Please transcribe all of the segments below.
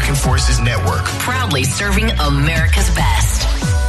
American Forces Network. Proudly serving America's best.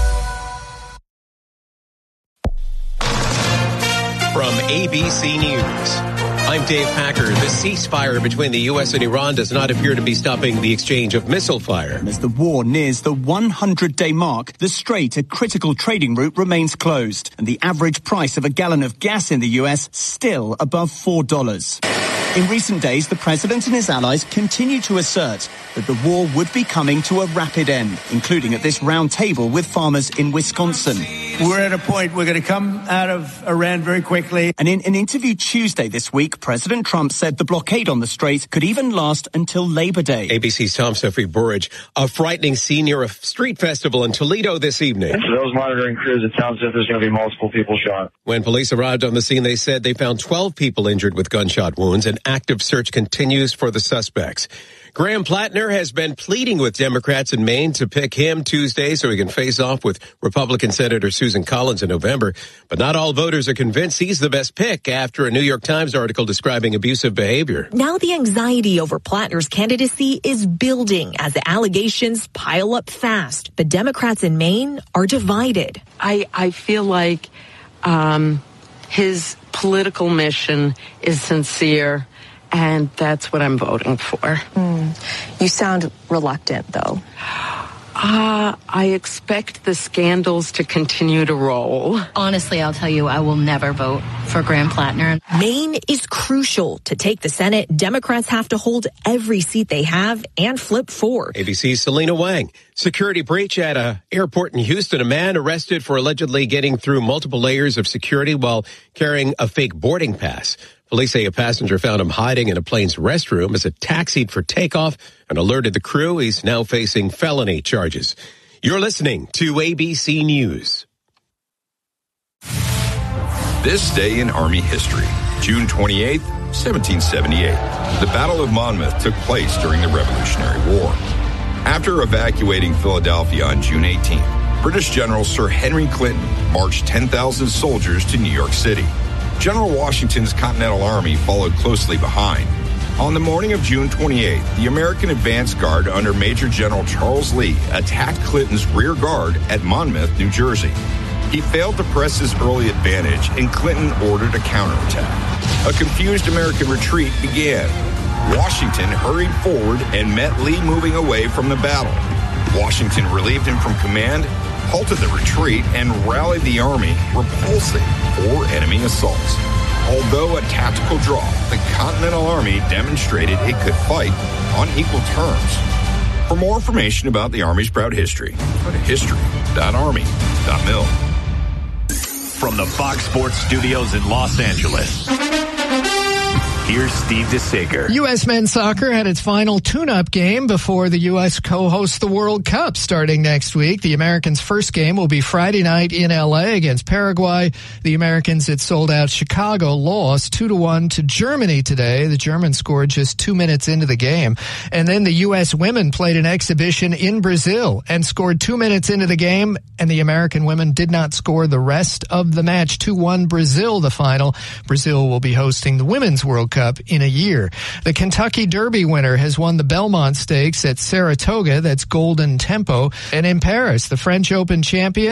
From ABC News, I'm Dave Packer. The ceasefire between the U.S. and Iran does not appear to be stopping the exchange of missile fire. As the war nears the 100-day mark, the Strait, a critical trading route, remains closed, and the average price of a gallon of gas in the U.S. still above $4. In recent days, the president and his allies continue to assert that the war would be coming to a rapid end, including at this round table with farmers in Wisconsin. We're at a point we're going to come out of Iran very quickly. And in an interview Tuesday this week, President Trump said the blockade on the Strait could even last until Labor Day. ABC's Tom Sefri-Burridge. A frightening scene near a street festival in Toledo this evening. And for those monitoring crews, it sounds as if there's going to be multiple people shot. When police arrived on the scene, they said they found 12 people injured with gunshot wounds. An active search continues for the suspects. Graham Plattner has been pleading with Democrats in Maine to pick him Tuesday so he can face off with Republican Senator Susan Collins in November. But not all voters are convinced he's the best pick after a New York Times article describing abusive behavior. Now the anxiety over Plattner's candidacy is building as the allegations pile up fast. But Democrats in Maine are divided. I feel like his political mission is sincere, and that's what I'm voting for. You sound reluctant, though. I expect the scandals to continue to roll. Honestly, I'll tell you, I will never vote for Graham Plattner. Maine is crucial to take the Senate. Democrats have to hold every seat they have and flip 4. ABC's Selena Wang. Security breach at an airport in Houston. A man arrested for allegedly getting through multiple layers of security while carrying a fake boarding pass. Police say a passenger found him hiding in a plane's restroom as it taxied for takeoff and alerted the crew. He's now facing felony charges. You're listening to ABC News. This day in Army history, June 28, 1778. The Battle of Monmouth took place during the Revolutionary War. After evacuating Philadelphia on June 18th, British General Sir Henry Clinton marched 10,000 soldiers to New York City. General Washington's Continental Army followed closely behind. On the morning of June 28, the American advance guard under Major General Charles Lee attacked Clinton's rear guard at Monmouth, New Jersey. He failed to press his early advantage, and Clinton ordered a counterattack. A confused American retreat began. Washington hurried forward and met Lee moving away from the battle. Washington relieved him from command, halted the retreat, and rallied the army, repulsing 4 enemy assaults. Although a tactical draw, the Continental Army demonstrated it could fight on equal terms. For more information about the Army's proud history, go to history.army.mil. From the Fox Sports Studios in Los Angeles, here's Steve DeSager. U.S. men's soccer had its final tune-up game before the U.S. co-hosts the World Cup starting next week. The Americans' first game will be Friday night in L.A. against Paraguay. The Americans at sold-out Chicago lost 2-1 to Germany today. The Germans scored just 2 minutes into the game. And then the U.S. women played an exhibition in Brazil and scored 2 minutes into the game, and the American women did not score the rest of the match. 2-1 Brazil, the final. Brazil will be hosting the Women's World Cup in a year. The Kentucky Derby winner has won the Belmont Stakes at Saratoga. That's Golden Tempo. And in Paris, the French Open champion